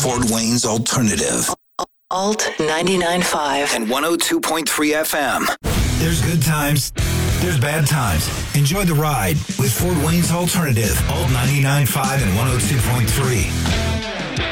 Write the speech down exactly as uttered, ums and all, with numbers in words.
Fort Wayne's Alternative. Alt ninety-nine point five and one oh two point three F M. There's good times. There's bad times. Enjoy the ride with Fort Wayne's Alternative. Alt ninety-nine point five and one oh two point three.